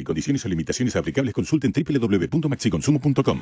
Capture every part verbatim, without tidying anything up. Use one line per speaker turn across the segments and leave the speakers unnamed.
Condiciones o limitaciones aplicables, consulten doble u doble u doble u punto maxiconsumo punto com.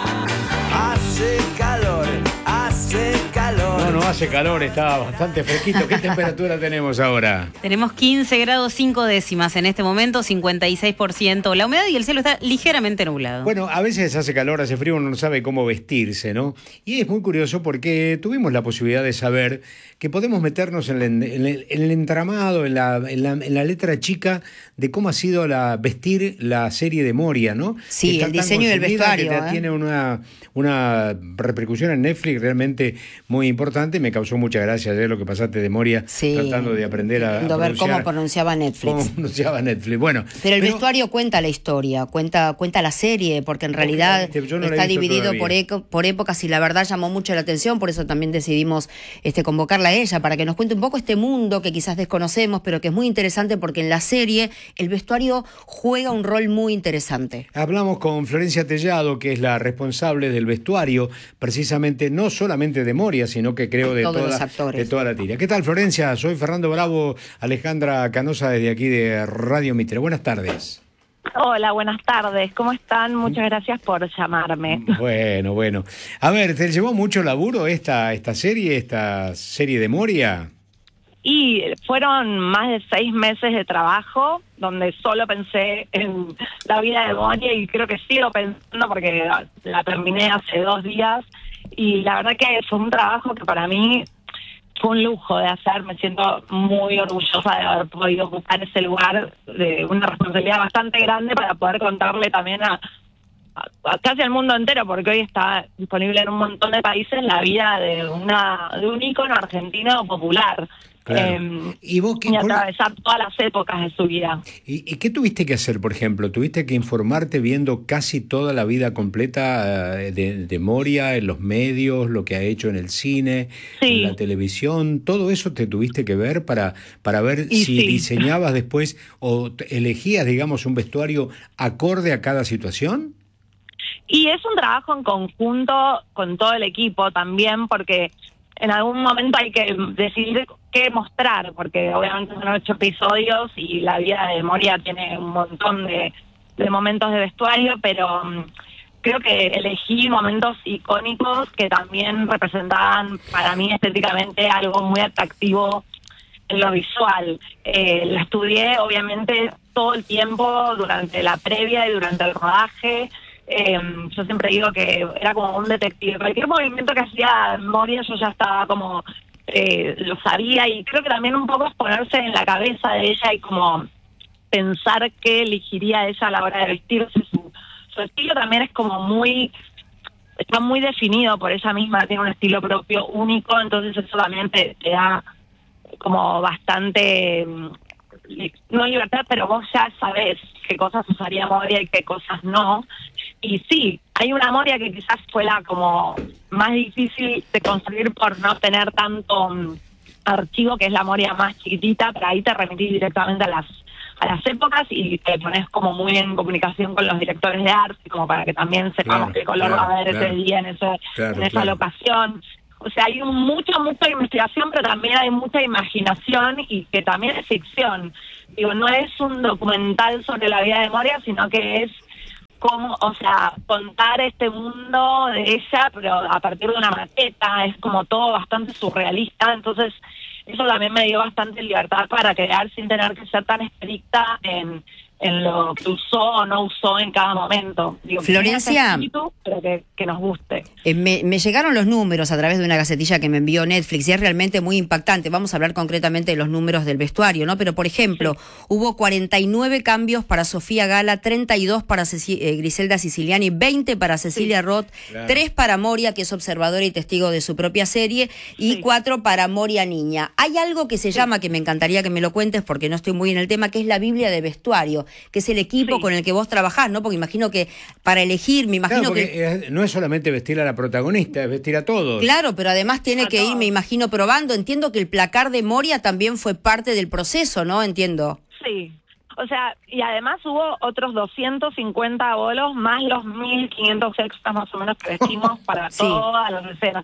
Hace calor, hace calor.
No, no hace calor, está bastante fresquito. ¿Qué temperatura tenemos ahora?
Tenemos quince grados cinco décimas en este momento, cincuenta y seis por ciento la humedad y el cielo está ligeramente nublado.
Bueno, a veces hace calor, hace frío, uno no sabe cómo vestirse, ¿no? Y es muy curioso porque tuvimos la posibilidad de saber que podemos meternos en el, en el, en el entramado, en la, en, la, en la letra chica de cómo ha sido la vestir la serie de Moria, ¿no?
Sí, el diseño del vestuario.
Que
¿eh?
tiene una, una repercusión en Netflix realmente muy importante. Me causó mucha gracia ayer lo que pasaste de Moria,
sí,
tratando de aprender a, a
ver cómo pronunciaba Netflix.
Cómo pronunciaba Netflix. Bueno,
pero el pero, vestuario cuenta la historia, cuenta, cuenta la serie, porque en realidad no no está dividido por, eco, por épocas y la verdad llamó mucho la atención, por eso también decidimos este, convocarla a ella, para que nos cuente un poco este mundo que quizás desconocemos, pero que es muy interesante porque en la serie el vestuario juega un rol muy interesante.
Hablamos con Florencia Tellado, que es la responsable del vestuario, precisamente no solamente de Moria, sino que creo de, toda, de toda la tira. ¿Qué tal, Florencia? Soy Fernando Bravo, Alejandra Canosa desde aquí de Radio Mitre. Buenas tardes.
Hola, buenas tardes. ¿Cómo están? Muchas gracias por llamarme.
Bueno, bueno. A ver, ¿te llevó mucho laburo esta, esta serie, esta serie de Moria?
Y fueron más de seis meses de trabajo, donde solo pensé en la vida de Moria y creo que sigo pensando porque la, la terminé hace dos días y la verdad que fue un trabajo que para mí fue un lujo de hacer. Me siento muy orgullosa de haber podido ocupar ese lugar de una responsabilidad bastante grande para poder contarle también a, a, a casi al mundo entero, porque hoy está disponible en un montón de países la vida de una de un ícono argentino popular.
Claro.
Eh,
¿Y vos qué,
y atravesar todas las épocas de su vida.
¿Y, ¿Y qué tuviste que hacer, por ejemplo? ¿Tuviste que informarte viendo casi toda la vida completa de, de Moria, en los medios, lo que ha hecho en el cine,
sí.
en la televisión? ¿Todo eso te tuviste que ver para, para ver
y
si
sí.
diseñabas después o elegías, digamos, un vestuario acorde a cada situación?
Y es un trabajo en conjunto con todo el equipo también, porque en algún momento hay que decidir qué mostrar, porque obviamente son ocho episodios y la vida de Moria tiene un montón de, de momentos de vestuario, pero um, creo que elegí momentos icónicos que también representaban para mí estéticamente algo muy atractivo en lo visual. Eh, la estudié obviamente todo el tiempo durante la previa y durante el rodaje. Eh, yo siempre digo que era como un detective. Cualquier movimiento que hacía Moria yo ya estaba como, eh, lo sabía, y creo que también un poco es ponerse en la cabeza de ella y como pensar qué elegiría ella a la hora de vestirse. Su, su estilo también es como muy, está muy definido por ella misma, tiene un estilo propio único, entonces eso también te, te da como bastante, no libertad, pero vos ya sabés qué cosas usaría Moria y qué cosas no. Y sí, hay una Moria que quizás fue la como más difícil de construir por no tener tanto um, archivo, que es la Moria más chiquitita, pero ahí te remitís directamente a las a las épocas y te pones como muy en comunicación con los directores de arte, como para que también sepamos
claro,
qué color
claro,
va a haber
claro,
ese día en, ese,
claro,
en esa
claro.
locación. O sea, hay un, mucha, mucha investigación, pero también hay mucha imaginación y que también es ficción. Digo, no es un documental sobre la vida de Moria, sino que es como, o sea, contar este mundo de ella, pero a partir de una maqueta, es como todo bastante surrealista, entonces eso también me dio bastante libertad para crear sin tener que ser tan estricta en, en lo que usó o no usó en cada momento. Digo,
Florencia,
que espíritu, pero que, que nos guste.
Eh, me, me llegaron los números a través de una gacetilla que me envió Netflix y es realmente muy impactante. Vamos a hablar concretamente de los números del vestuario, ¿no? Pero, por ejemplo, sí. hubo cuarenta y nueve cambios para Sofía Gala, treinta y dos para Ceci- eh, Griselda Siciliani, veinte para Cecilia sí. Roth, claro. tres para Moria, que es observadora y testigo de su propia serie, y sí. cuatro para Moria Niña. Hay algo que se sí. llama, que me encantaría que me lo cuentes porque no estoy muy en el tema, que es la Biblia de vestuario, que es el equipo sí. con el que vos trabajás, ¿no? Porque imagino que para elegir, me imagino
claro, que... no es solamente vestir a la protagonista, es vestir a todos.
Claro, pero además tiene
a
que
todos.
ir, me imagino, probando. Entiendo que el placar de Moria también fue parte del proceso, ¿no? Entiendo.
Sí, O sea, y además hubo otros doscientos cincuenta bolos más los mil quinientos extras más o menos que vestimos para
Sí.
todas las escenas.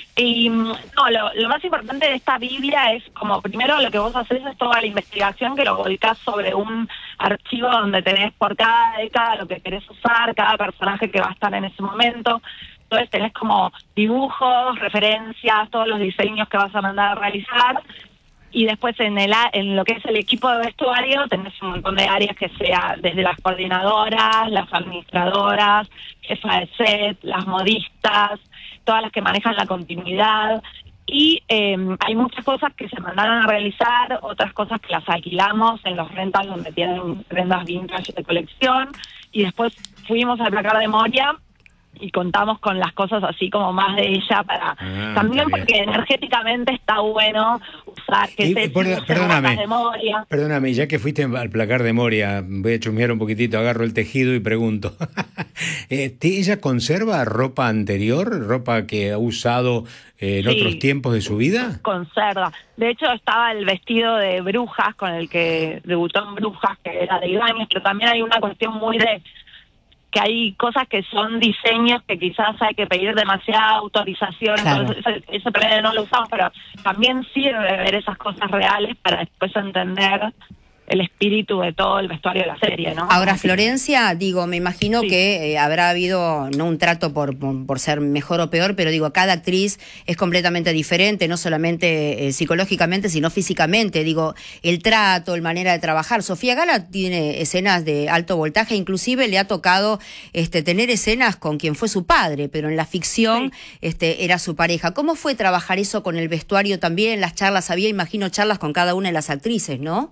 Y no, lo, lo más importante de esta Biblia es como primero lo que vos haces es toda la investigación que lo volcás sobre un archivo donde tenés por cada década lo que querés usar, cada personaje que va a estar en ese momento. Entonces tenés como dibujos, referencias, todos los diseños que vas a mandar a realizar. Y después en el en lo que es el equipo de vestuario tenés un montón de áreas que sea desde las coordinadoras, las administradoras, jefa de set, las modistas, todas las que manejan la continuidad. Y eh, hay muchas cosas que se mandaron a realizar, otras cosas que las alquilamos en los rentals donde tienen prendas vintage de colección. Y después fuimos al placar de Moria y contamos con las cosas así como más de ella para
Ah,
también
está bien.
porque energéticamente está bueno usar que
Y,
se
por-
use
perdóname,
botas de Moria.
perdóname, ya que fuiste al placar de Moria, voy a chusmear un poquitito, agarro el tejido y pregunto. Eh, ¿te- ¿Ella conserva ropa anterior, ropa que ha usado eh, en
Sí.
otros tiempos de su vida?
Conserva. De hecho, estaba el vestido de Brujas con el que debutó en Brujas, que era de Ibáñez, pero también hay una cuestión muy de que hay cosas que son diseños que quizás hay que pedir demasiada autorización,
Claro.
entonces ese, ese problema no lo usamos, pero también sirve ver esas cosas reales para después entender el espíritu de todo el vestuario de la serie, ¿no?
Ahora, Florencia, digo, me imagino
Sí.
que eh, habrá habido, no un trato por, por, por ser mejor o peor, pero digo, cada actriz es completamente diferente, no solamente eh, psicológicamente, sino físicamente. Digo, el trato, la manera de trabajar. Sofía Gala tiene escenas de alto voltaje, inclusive le ha tocado este, tener escenas con quien fue su padre, pero en la ficción
Sí.
este, era su pareja. ¿Cómo fue trabajar eso con el vestuario también? Las charlas, había, imagino, charlas con cada una de las actrices, ¿no?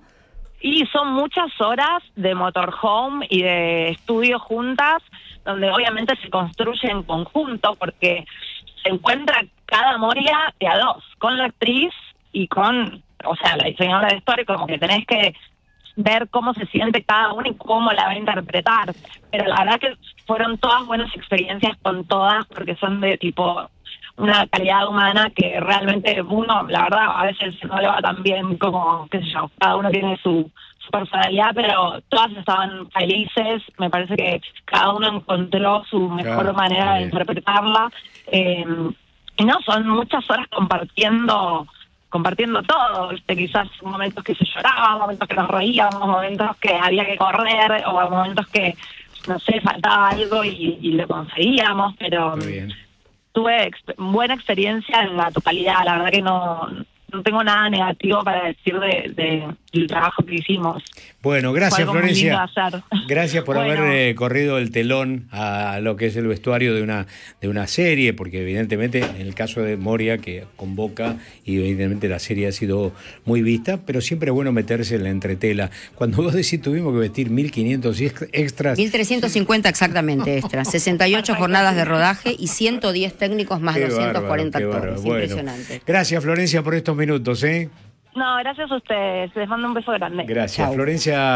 Y son muchas horas de motorhome y de estudio juntas, donde obviamente se construye en conjunto, porque se encuentra cada Moria de a dos, con la actriz y con, o sea, la diseñadora de vestuario, como que tenés que ver cómo se siente cada una y cómo la va a interpretar. Pero la verdad que fueron todas buenas experiencias con todas, porque son de tipo una calidad humana que realmente uno, la verdad, a veces no le va tan bien como, qué sé yo, cada uno tiene su, su personalidad, pero todas estaban felices, me parece que cada uno encontró su mejor
Claro,
manera de
bien.
interpretarla, eh, y no, son muchas horas compartiendo compartiendo todo, ¿viste? Quizás momentos que se lloraba, momentos que nos reíamos, momentos que había que correr, o momentos que, no sé, faltaba algo y, y lo conseguíamos, pero
Muy bien.
tuve exp- buena experiencia en la totalidad, la verdad que no, no tengo nada negativo para decir de, de- del trabajo que hicimos.
Bueno,
Fue
gracias
algo muy lindo
Florencia.
de hacer.
Gracias por
Bueno.
haber eh, corrido el telón a lo que es el vestuario de una de una serie, porque evidentemente en el caso de Moria que convoca y evidentemente la serie ha sido muy vista, pero siempre es bueno meterse en la entretela. Cuando vos decís tuvimos que vestir mil quinientos ex- extras,
mil trescientos cincuenta exactamente extras, sesenta y ocho jornadas de rodaje y ciento diez técnicos más
qué
doscientos cuarenta
bárbaro, qué
actores.
bárbaro. Bueno,
Impresionante.
gracias Florencia por estos minutos, ¿eh?
No, gracias a ustedes, les mando un beso grande.
Gracias.
Chau.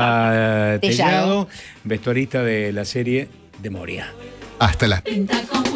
Florencia
Tellado.
Tellado, vestuarista de la serie de Moria.
Hasta las
Pinta con